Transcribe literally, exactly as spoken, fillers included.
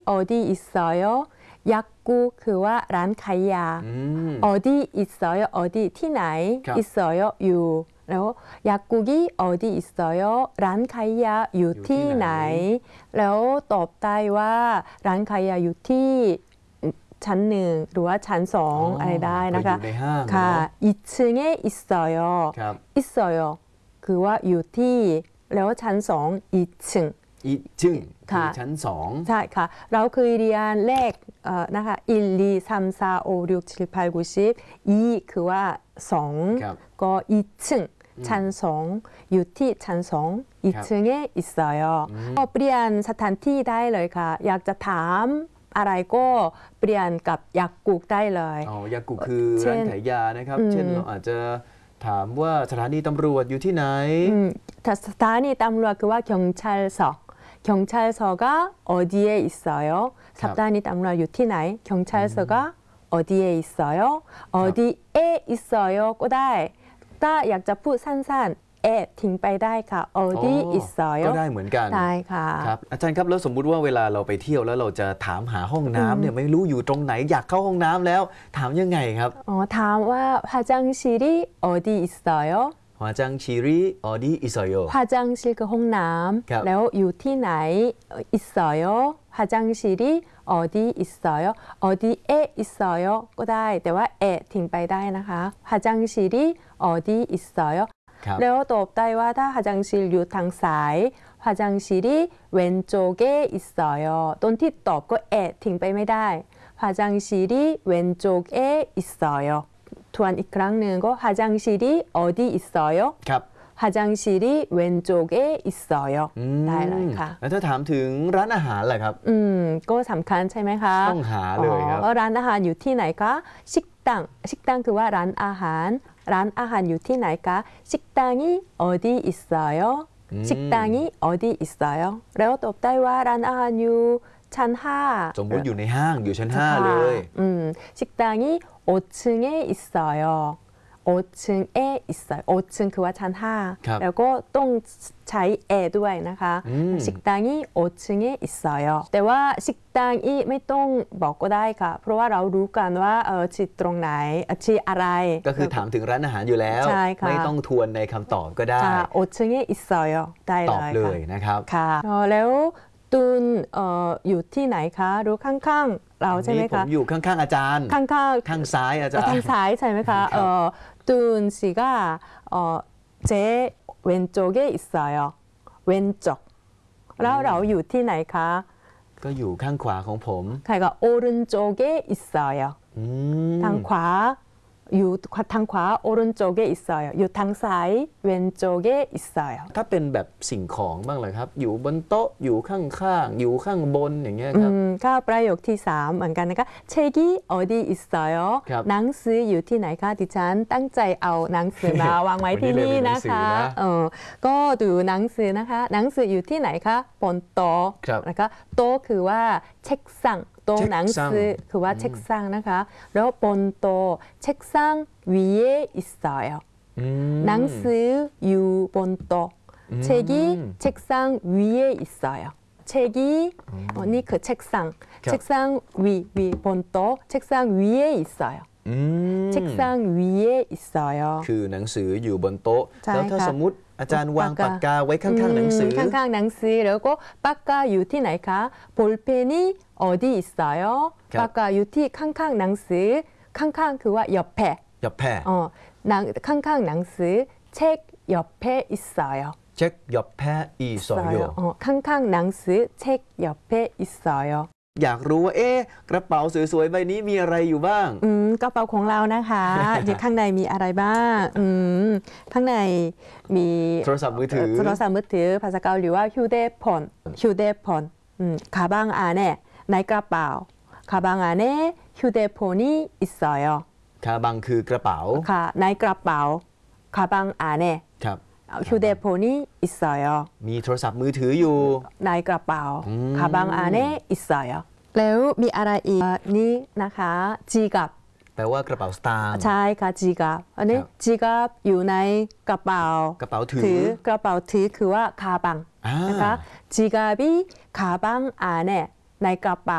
어디 있어요? 약국 คือว่าร้านขายยา 어디 있어요? 어디 ที่ไหน 있어요? อยู่แล้ว 약국이 어디 있어요? ร้านขายยาอยู่ที่ไหนแล้วตอบได้ว่าร้านขายยาอยู่ที่ชั้นหนึ่งหรือว่าชั้นสองอะไรได้นะคะค่ะ이층에 있어요. 있어요. คือว่าอยู่ที่แล้วชั้นสอง이층 อีจึงคือชั้นสองใช่ค่ะเราเคยเรียนเลขนะคะหนึ่ง สอง สาม สี่ ห้า หก เจ็ด แปด เก้า สิบอีคือว่าสองก็อี층ชั้นสองอยู่ที่ชั้นสอง이층에 있어요ก็เปลี่ยนสถานที่ได้เลยค่ะอยากจะถามอะไรก็เปลี่ยนกับยากุกได้เลยอ๋อยากุกคือร้านขายยานะครับเช่นเราอาจจะถามว่าสถานีตำรวจอยู่ที่ไหนสถานีตำรวจคือว่า경찰서 경찰서가 어디에 있어요? 사단이 담라 유티나이 경찰서가 음. 어디에 있어요? 어디에 있어요? 꼬다이 따 약자 푸 산산 에ทิ้งไปได้ค่ะ 어디 있어요? ก็ได้เหมือนกันได้ค่ะครับอาจารย์ครับแล้วสมมุติว่าเวลาเราไปเที่ยวแล้วเราจะถามหาห้องน้ำเนี่ยไม่รู้อยู่ตรงไหนอยากเข้าห้องน้ำแล้วถามยังไงครับอ๋อถามว่า 화장실이 어디 있어요? 화장실이 어디 있어요? 화장실 그ห้องน้ำแล้วอยู่ที่ไหน 있어요? 화장실이 어디 있어요? 어디에 있어요? ก็ได้แต่ว่าเอทิ้งไปได้นะคะ 화장실이 어디 있어요? แล้วตอบได้ว่าถ้า 화장실 อยู่ทางซ้าย 화장실이 왼쪽에 있어요 ตอนที่ตอบก็เอทิ้งไปไม่ได้ 화장실이 왼쪽에 있어요ทวนอีกครั้งหนึ่งก็ 화장실이 어디 있어요? ครับ 화장실이 왼쪽에 있어요 ได้เลยค่ะแล้วถ้าถามถึงร้านอาหารล่ะครับอืมก็สำคัญใช่ไหมคะต้องหาเลยครับร้านอาหารอยู่ที่ไหนคะ식당 식당คือว่าร้านอาหารร้านอาหารอยู่ที่ไหนคะ식당이 어디 있어요? 식당이 어디 있어요? แล้วตอบได้ว่าร้านอาหารอยู่ชั้นห้าสมมติอยู่ในห้างอยู่ชั้นห้าเลยอืม식당이 오층에 있어요. 오층에 있어요. 오층คือว่าชั้นห้าแล้วก็ต้องใช้เอด้วยนะคะ식당이 오층에 있어요. แต่ว่า식당이ไม่ต้องบอกก็ได้ค่ะเพราะว่าเรารู้กันว่าเออที่ตรงไหนที่อะไรก็คือถามถึงร้านอาหารอยู่แล้วไม่ต้องทวนในคำตอบก็ได้ 오층에 있어요. ได้เลยตอบเลยนะครับค่ะแล้วตุนเอ่ออยู่ที่ไหนคะรู้ข้างๆเราใช่ไหมคะผมอยู่ข้างๆอาจารย์ข้างๆข้างซ้ายอาจารย์ข้างซ้ายใช่ไหมคะเอ่อตุน씨가เอ่อ제 왼쪽에 있어요 왼쪽แล้วเราอยู่ที่ไหนคะก็อยู่ข้างขวาของผมใครก็오른쪽에 있어요ทางขวาอยู่ทางขวา 오른쪽에 있어요 อยู่ทางซ้าย 왼쪽에 있어요 ถ้าเป็นแบบสิ่งของบ้างเลยครับอยู่บนโต๊ะอยู่ข้างๆอยู่ข้างบนอย่างเงี้ยครับก็ประโยคที่สามเหมือนกันนะคะ책이 어디 있어요 หนังสืออยู่ที่ไหนคะดิฉันตั้งใจเอาหนังสือมาวางไว้ที่นี่นะคะเออก็ดูหนังสือนะคะหนังสืออยู่ที่ไหนคะบนโต๊ะนะคะโต๊ะคือว่า책상โต๊ะหนังสือคือว่า책상นะคะแล้วบนโต๊ะ책상 위에 있어요. 낭스 유본또 책이 책상 위에 있어요. 책이 언니 그 책상 책상 위 위 본또 책상 위에 있어요. 책상 위에 있어요. คือหนังสืออยู่บนโต๊ะแล้วถ้าสมมุติอาจารย์วางปากกาไว้ข้างๆหนังสือข้างๆหนังสือแล้วก็ปากกาอยู่ที่ไหนคะ볼펜이 어디 있어요? ปากกาอยู่ที่ข้างๆหนังสือข้างๆคือว่า옆에 옆에 어, 낭, 캉캉 낭스 책 옆에 있어요. 책 옆에 있어요. 어, 캉캉 낭스 책 옆에 있어요. อยากรู้ว่าเอ๊ะกระเป๋าสวยๆใบนี้มีอะไรอยู่บ้างอืมกระเป๋าของเรานะคะอยู่ข้างในมีอะไรบ้างอืมข้างในมีโทรศัพท์มือถือโทรศัพท์มือถือภาษาเกาหลีว่า휴대폰 휴대폰อืม가방 안에ในกระเป๋า가방 안에 휴대폰이 있어요. คาบังคือกระเป๋าค่ะในกระเป๋า가방 안에 ครับ 휴대폰이 있어요. มีโทรศัพท์มือถืออยู่ในกระเป๋า가방 안에 있어요. แล้วมีอะไรอีกนี่นะคะ지갑 แปลว่ากระเป๋าสตางค์ใช่ค่ะ지갑อันนี้지갑อยู่ในกระเป๋ากระเป๋าถือกระเป๋าถือคือว่า가방นะคะ지갑이 가방 안에ในกระเป๋า